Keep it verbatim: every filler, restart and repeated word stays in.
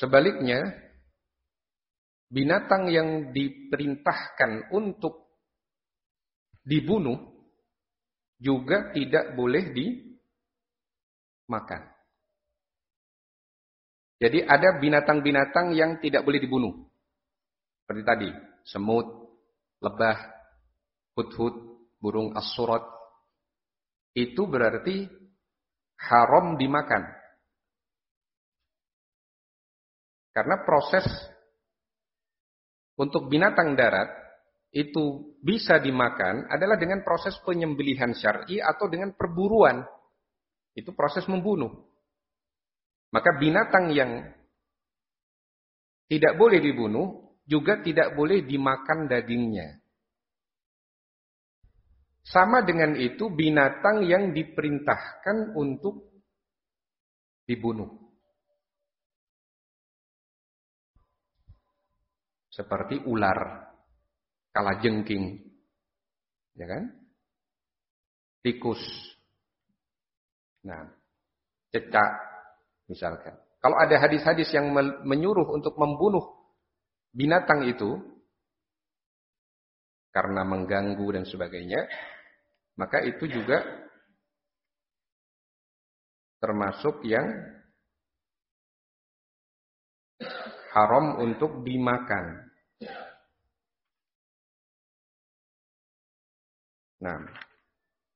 Sebaliknya, binatang yang diperintahkan untuk dibunuh juga tidak boleh dimakan. Jadi ada binatang-binatang yang tidak boleh dibunuh. Seperti tadi, semut, lebah, hudhud, burung as-surat. Itu berarti haram dimakan. Karena proses untuk binatang darat itu bisa dimakan adalah dengan proses penyembelihan syar'i atau dengan perburuan. Itu proses membunuh. Maka binatang yang tidak boleh dibunuh juga tidak boleh dimakan dagingnya. Sama dengan itu binatang yang diperintahkan untuk dibunuh. Seperti ular, kalajengking, ya kan? Tikus. Nah, cecak misalkan. Kalau ada hadis-hadis yang menyuruh untuk membunuh binatang itu karena mengganggu dan sebagainya, maka itu juga termasuk yang haram untuk dimakan. Nah,